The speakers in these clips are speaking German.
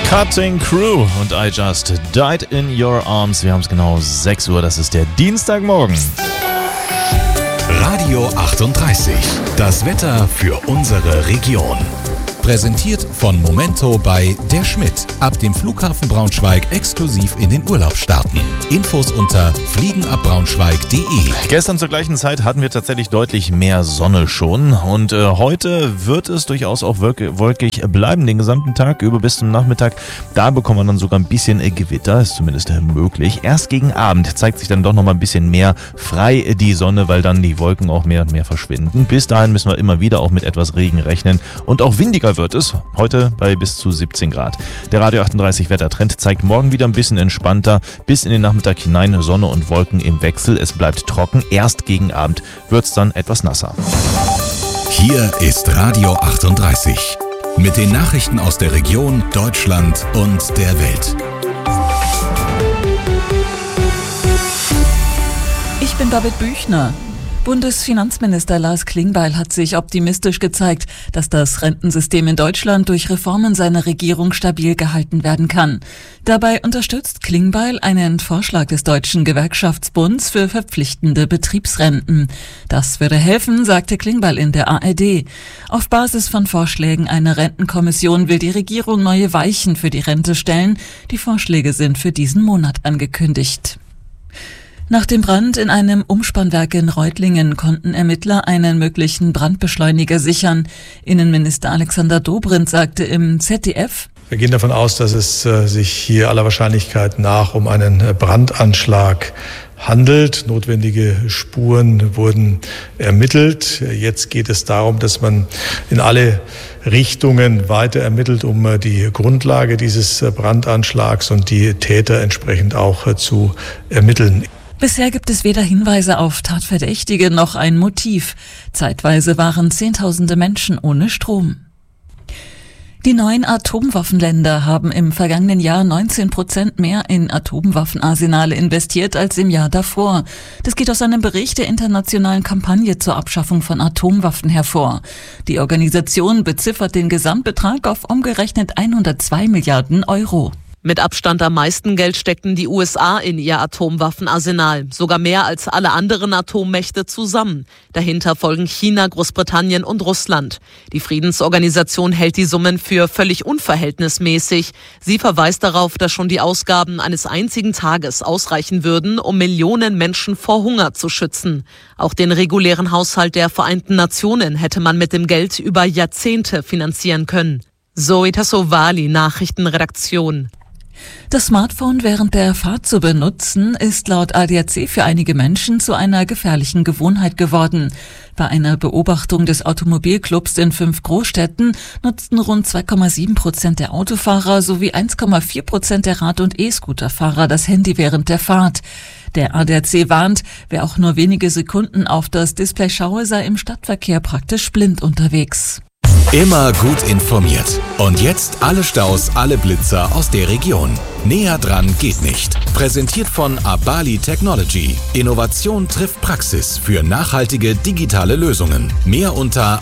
Cutting Crew und I Just Died in Your Arms. Wir haben es genau 6 Uhr, das ist der Dienstagmorgen. Radio 38, das Wetter für unsere Region. Präsentiert von Momento bei der Schmidt. Ab dem Flughafen Braunschweig exklusiv in den Urlaub starten. Infos unter fliegenabbraunschweig.de. Gestern zur gleichen Zeit hatten wir tatsächlich deutlich mehr Sonne schon. Und heute wird es durchaus auch wolkig bleiben, den gesamten Tag über bis zum Nachmittag. Da bekommen wir dann sogar ein bisschen Gewitter, ist zumindest möglich. Erst gegen Abend zeigt sich dann doch nochmal ein bisschen mehr frei die Sonne, weil dann die Wolken auch mehr und mehr verschwinden. Bis dahin müssen wir immer wieder auch mit etwas Regen rechnen und auch windiger wird es, heute bei bis zu 17 Grad. Der Radio 38 Wettertrend zeigt morgen wieder ein bisschen entspannter, bis in den Nachmittag hinein Sonne und Wolken im Wechsel. Es bleibt trocken, erst gegen Abend wird es dann etwas nasser. Hier ist Radio 38 mit den Nachrichten aus der Region, Deutschland und der Welt. Ich bin David Büchner. Bundesfinanzminister Lars Klingbeil hat sich optimistisch gezeigt, dass das Rentensystem in Deutschland durch Reformen seiner Regierung stabil gehalten werden kann. Dabei unterstützt Klingbeil einen Vorschlag des Deutschen Gewerkschaftsbunds für verpflichtende Betriebsrenten. Das würde helfen, sagte Klingbeil in der ARD. Auf Basis von Vorschlägen einer Rentenkommission will die Regierung neue Weichen für die Rente stellen. Die Vorschläge sind für diesen Monat angekündigt. Nach dem Brand in einem Umspannwerk in Reutlingen konnten Ermittler einen möglichen Brandbeschleuniger sichern. Innenminister Alexander Dobrindt sagte im ZDF: Wir gehen davon aus, dass es sich hier aller Wahrscheinlichkeit nach um einen Brandanschlag handelt. Notwendige Spuren wurden ermittelt. Jetzt geht es darum, dass man in alle Richtungen weiter ermittelt, um die Grundlage dieses Brandanschlags und die Täter entsprechend auch zu ermitteln. Bisher gibt es weder Hinweise auf Tatverdächtige noch ein Motiv. Zeitweise waren Zehntausende Menschen ohne Strom. Die 9 Atomwaffenländer haben im vergangenen Jahr 19% mehr in Atomwaffenarsenale investiert als im Jahr davor. Das geht aus einem Bericht der internationalen Kampagne zur Abschaffung von Atomwaffen hervor. Die Organisation beziffert den Gesamtbetrag auf umgerechnet 102 Milliarden Euro. Mit Abstand am meisten Geld steckten die USA in ihr Atomwaffenarsenal, sogar mehr als alle anderen Atommächte zusammen. Dahinter folgen China, Großbritannien und Russland. Die Friedensorganisation hält die Summen für völlig unverhältnismäßig. Sie verweist darauf, dass schon die Ausgaben eines einzigen Tages ausreichen würden, um Millionen Menschen vor Hunger zu schützen. Auch den regulären Haushalt der Vereinten Nationen hätte man mit dem Geld über Jahrzehnte finanzieren können. Zoe Tassovali, Nachrichtenredaktion. Das Smartphone während der Fahrt zu benutzen, ist laut ADAC für einige Menschen zu einer gefährlichen Gewohnheit geworden. Bei einer Beobachtung des Automobilclubs in 5 Großstädten nutzten rund 2,7% der Autofahrer sowie 1,4% der Rad- und E-Scooterfahrer das Handy während der Fahrt. Der ADAC warnt, wer auch nur wenige Sekunden auf das Display schaue, sei im Stadtverkehr praktisch blind unterwegs. Immer gut informiert. Und jetzt alle Staus, alle Blitzer aus der Region. Näher dran geht nicht. Präsentiert von Abali Technology. Innovation trifft Praxis für nachhaltige digitale Lösungen. Mehr unter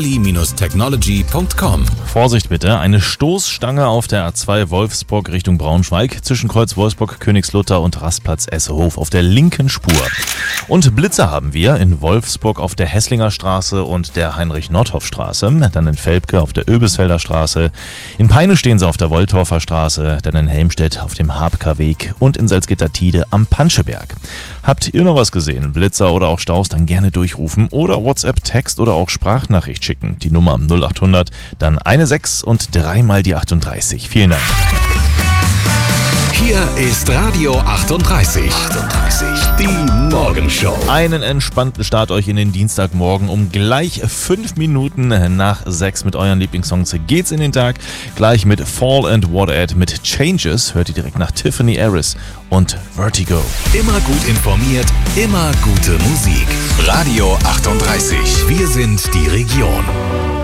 abali-technology.com. Vorsicht bitte, eine Stoßstange auf der A2 Wolfsburg Richtung Braunschweig zwischen Kreuz Wolfsburg, Königslutter und Rastplatz Essehof auf der linken Spur. Und Blitzer haben wir in Wolfsburg auf der Hesslinger Straße und der Heinrich-Nordhoff-Straße, dann in Velpke auf der Öbisfelder Straße, in Peine stehen sie auf der Wolltorfer Straße, dann in Helmstedt auf dem Habker Weg und in Salzgitter-Tide am Panscheberg. Habt ihr noch was gesehen, Blitzer oder auch Staus, dann gerne durchrufen oder WhatsApp, Text oder auch Sprachnachricht schicken. Die Nummer 0800, dann 16 und 3 mal die 38. Vielen Dank. Hier ist Radio 38. Die Morgenshow. Einen entspannten Start euch in den Dienstagmorgen. Um gleich 5 Minuten nach 6 mit euren Lieblingssongs geht's in den Tag. Gleich mit Fall and Water Ad mit Changes. Hört ihr direkt nach Tiffany Harris und Vertigo. Immer gut informiert, immer gute Musik. Radio 38. Wir sind die Region.